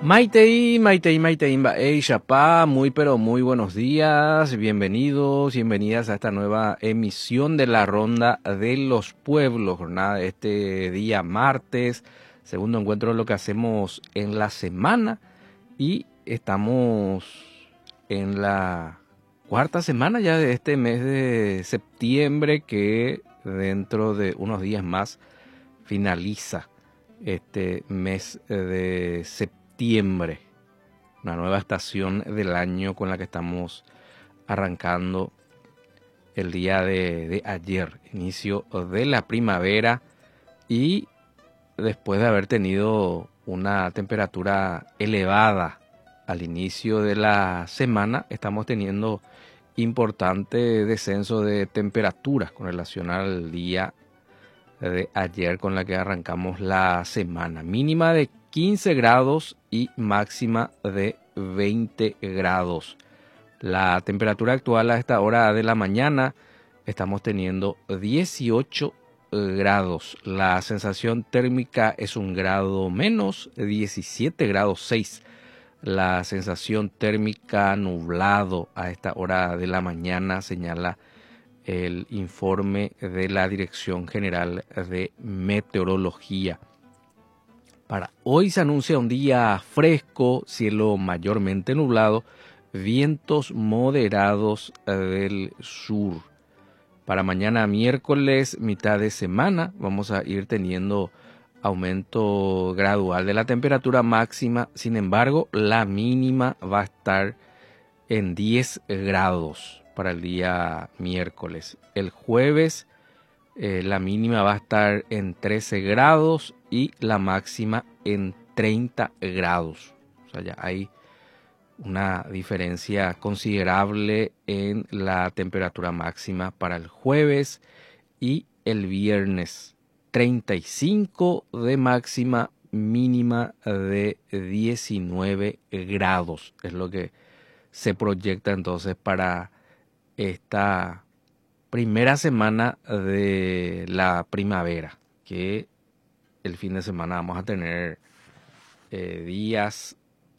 Maitei, Chapá, muy pero muy buenos días, bienvenidos, bienvenidas a esta nueva emisión de la Ronda de los Pueblos, jornada de este día martes, segundo encuentro de lo que hacemos en la semana y estamos en la cuarta semana ya de este mes de septiembre que dentro de unos días más finaliza este mes de septiembre, una nueva estación del año con la que estamos arrancando el día de ayer, inicio de la primavera, y después de haber tenido una temperatura elevada al inicio de la semana, estamos teniendo importante descenso de temperaturas con relación al día de ayer con la que arrancamos la semana. Mínima de 15 grados y máxima de 20 grados. La temperatura actual a esta hora de la mañana estamos teniendo 18 grados. La sensación térmica es 1 grado menos, 17 grados 6. La sensación térmica nublado a esta hora de la mañana, señala el informe de la Dirección General de Meteorología. Para hoy se anuncia un día fresco, cielo mayormente nublado, vientos moderados del sur. Para mañana miércoles, mitad de semana, vamos a ir teniendo aumento gradual de la temperatura máxima. Sin embargo, la mínima va a estar en 10 grados para el día miércoles. El jueves la mínima va a estar en 13 grados y la máxima en 30 grados. O sea, ya hay una diferencia considerable en la temperatura máxima para el jueves y el viernes. 35 de máxima, mínima de 19 grados. Es lo que se proyecta entonces para esta primera semana de la primavera, que el fin de semana vamos a tener días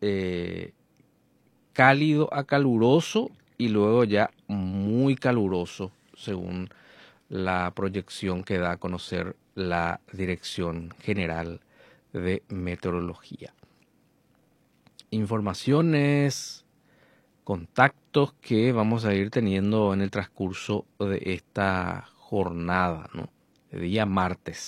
cálido a caluroso y luego ya muy caluroso según la proyección que da a conocer la Dirección General de Meteorología. Informaciones, contactos que vamos a ir teniendo en el transcurso de esta jornada, ¿no? De día martes.